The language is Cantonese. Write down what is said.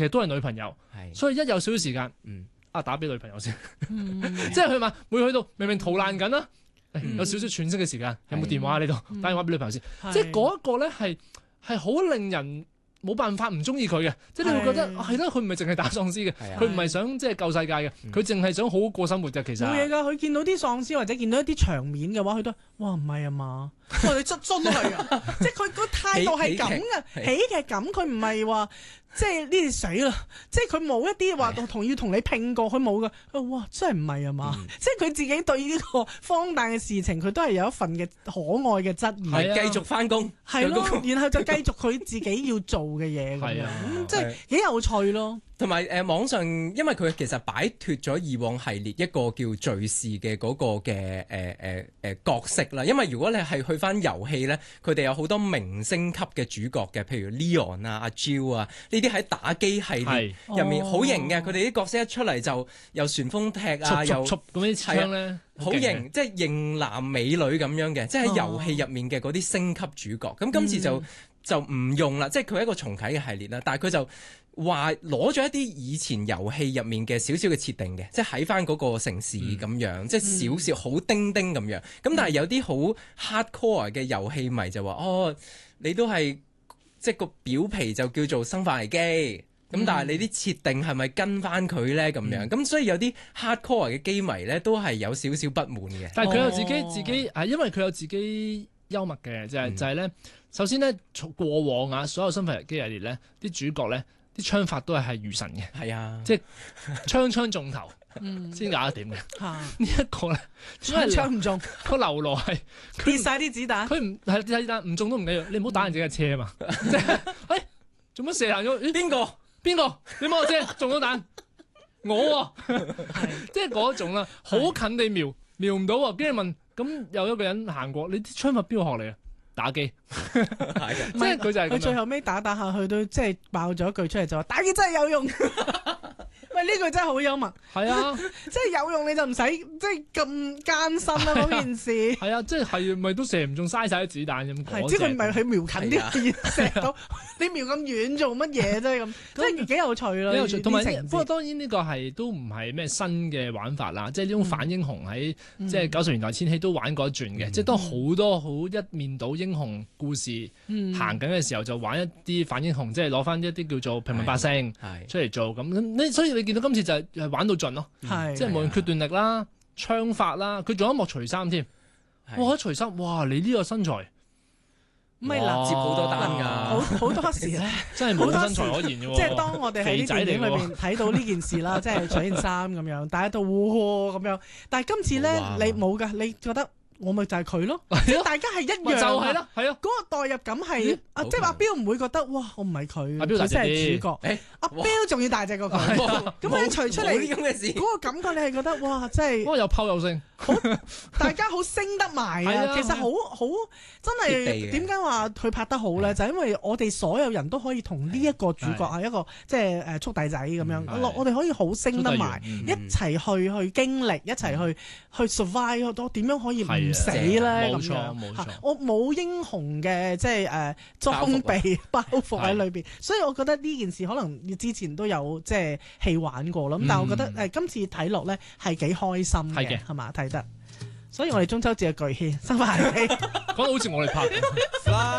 其實都係女朋友，所以一有少少時間，打俾女朋友先，即係佢話會去到明明逃難緊啦，有少少喘息嘅時間，有冇電話喺呢度？打電話俾女朋友先，即係嗰一個咧係好令人冇辦法唔中意佢嘅，即係你會覺得係啦，佢唔係淨係打喪屍嘅，佢唔係想即係救世界嘅，佢淨係想好好過生活嘅。其實冇嘢㗎，佢見到啲喪屍或者見到一啲場面嘅話，佢都哇唔係啊嘛，我哋真係啊，即係佢個態度係咁嘅，喜劇感，佢唔係話。即係呢啲死啦！即係佢冇一啲話要同你拼過，佢冇噶。哇！真係唔係啊嘛！即係佢自己對呢個荒誕嘅事情，佢都係有一份嘅可愛嘅質疑。 係繼續翻工， 係咯，然後就繼續佢自己要做嘅嘢咁樣，即係幾有趣咯。 同埋網上，因為佢其實擺脱咗以往系列一個叫敘事嘅嗰個嘅角色啦。因為如果你係去翻遊戲咧，佢哋有好多明星級嘅主角嘅，譬如 Leon 啊、阿 Jill 啊，呢啲喺打機系列入面好型嘅。佢哋啲角色一出嚟就又旋風踢啊，又咁啲槍咧， 好型，即係型男美女咁樣嘅，即係喺遊戲入面嘅嗰啲星級主角。咁今次就唔用啦，即係佢係一個重啟嘅系列啦，但係佢就話攞咗一啲以前遊戲入面嘅少少嘅設定嘅，即係喺翻嗰個城市咁樣，即係少少好丁丁咁樣。咁但係有啲好 hardcore 嘅遊戲迷就話：你都係即係個表皮就叫做生化危機，咁但係你啲設定係咪跟翻佢咧？咁樣咁所以有啲 hardcore 嘅機迷咧都係有少少不滿嘅。 但係佢有自己因為佢有自己幽默嘅，就係咧。首先咧，過往所有生化危機系列咧，啲主角咧，啲槍法都係遇神嘅， 係啊， 即係槍中頭先搞得掂嘅。呢一個咧， 槍唔中， 個流羅係跌晒啲子彈， 佢唔係跌晒子彈，唔中都唔緊要，你唔好打人自己嘅車啊嘛。即係，做乜射爛咗？邊個？你摸我車中咗彈，我即係嗰種啦，好近地瞄唔到啊！跟住問，咁有一個人行過，你啲槍法邊度學嚟啊？打機，即係佢就係佢最後尾打下去都即係爆咗一句出嚟就話打機真係有用。喂，呢句真係好幽默。係啊，即係有用你就唔使即係咁艱辛啦嗰件事。係啊，即係咪都射唔中，嘥晒啲子彈咁。 係，即係佢唔係佢瞄近啲射到，你瞄咁遠做乜嘢啫咁？即係幾有趣咯。 同埋不過當然呢個係都唔係咩新嘅玩法啦，即係呢種反英雄喺即係90年代千禧都玩過一轉嘅，即係當好多好一面倒英雄故事行緊嘅時候，就玩一啲反英雄，即係攞翻一啲叫做平民百姓出嚟做咁。所以你見到今次就係玩到盡咯，即係無論決斷力啦、槍法啦，佢仲有一幕除衫添。哇！除衫，哇！你呢個身材， 唔係嗱， 接好多單㗎， 好多時咧， 真係冇身材可言嘅喎。 即係當我哋喺啲電影裏邊睇到呢件事啦，即係除件衫咁樣，大家都咁樣。但係今次咧，你冇㗎，你覺得？我咪就係佢咯，即係大家係一樣， 就係咯，係咯， 嗰個代入感係，即係阿彪唔會覺得哇，我唔係佢，佢先係主角。阿彪仲要大隻過佢，咁你除出嚟嗰個感覺，你係覺得哇，真係， 又泡又聲， 大家好升得埋啊！其實好真係點解話佢拍得好咧？就因為我哋所有人都可以同呢一個主角係一個即係速遞仔咁樣，我哋可以好升得埋，一齊去經歷，一齊去 survive 多，點樣可以唔死咧咁樣，我冇英雄嘅即係裝備包袱喺裏邊，所以我覺得呢件事可能之前都有即係戲玩過啦。咁但係我覺得今次睇落咧係幾開心嘅，係嘛睇得。所以我哋中秋節嘅巨獻生化危機， 講到好似我哋拍。